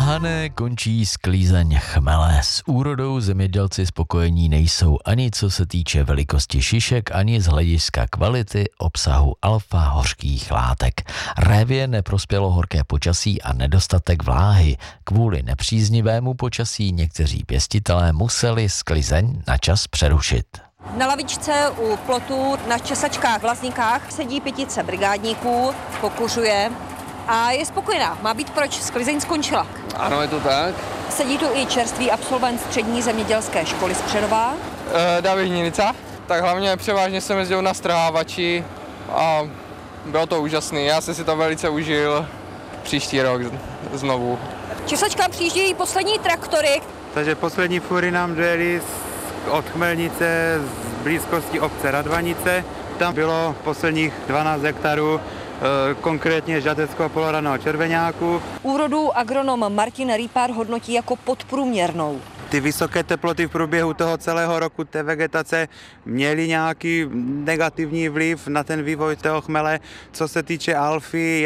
Hané končí sklízeň chmele. S úrodou zemědělci spokojení nejsou ani co se týče velikosti šišek, ani z hlediska kvality obsahu alfa hořkých látek. Révě neprospělo horké počasí a nedostatek vláhy. Kvůli nepříznivému počasí někteří pěstitelé museli sklizeň na čas přerušit. Na lavičce u plotu na Česačkách v Lazníkách sedí 5 brigádníků, pokuřuje a je spokojená. Má být proč, sklizeň skončila. Ano, je to tak. Sedí tu i čerstvý absolvent střední zemědělské školy z Přerova. David Hninica. Tak hlavně převážně jsem jezdil na strhávači a bylo to úžasné. Já jsem si to velice užil. Příští rok znovu. Česačkám přijíždějí poslední traktory. Takže poslední fury nám dojeli od Chmelnice z blízkosti obce Radvanice. Tam bylo posledních 12 hektarů, konkrétně žateckého poloraného červeňáku. Úrodu agronom Martin Rýpár hodnotí jako podprůměrnou. Ty vysoké teploty v průběhu toho celého roku té vegetace měly nějaký negativní vliv na ten vývoj toho chmele. Co se týče alfy,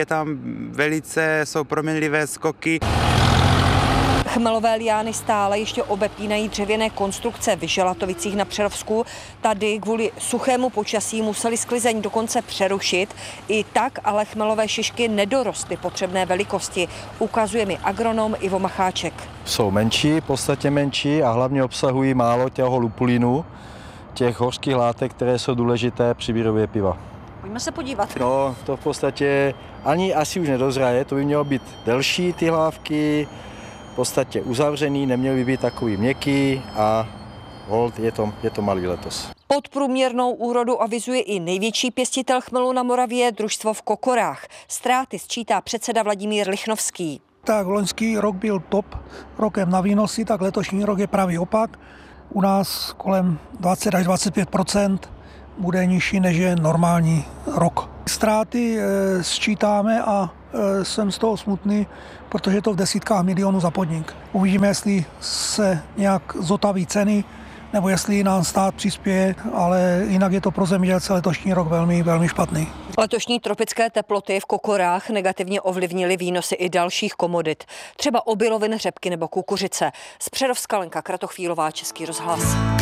jsou proměnlivé skoky. Chmelové liány stále ještě obepínají dřevěné konstrukce v Želatovicích na Přerovsku. Tady kvůli suchému počasí museli sklizeň dokonce přerušit. I tak ale chmelové šišky nedorostly potřebné velikosti, ukazuje mi agronom Ivo Macháček. Jsou menší, podstatně menší a hlavně obsahují málo těho lupulinu, těch hořkých látek, které jsou důležité při výrobě piva. Pojďme se podívat. No, to v podstatě ani asi už nedozraje, to by mělo být delší ty hlávky, v podstatě uzavřený, neměl by být takový měkký a hold, je to malý letos. Podprůměrnou úrodu avizuje i největší pěstitel chmelu na Moravě, družstvo v Kokorách. Ztráty sčítá předseda Vladimír Lichnovský. Tak loňský rok byl top rokem na výnosy, tak letošní rok je pravý opak. U nás kolem 20 až 25% bude nižší než je normální rok. Ztráty sčítáme a jsem z toho smutný, protože je to v desítkách milionů za podnik. Uvidíme, jestli se nějak zotaví ceny, nebo jestli nám stát přispěje, ale jinak je to pro zemědělce letošní rok velmi, velmi špatný. Letošní tropické teploty v Kokorách negativně ovlivnily výnosy i dalších komodit, třeba obilovin, řepky nebo kukuřice. Z Přerovska Lenka Kratochvílová, Český rozhlas.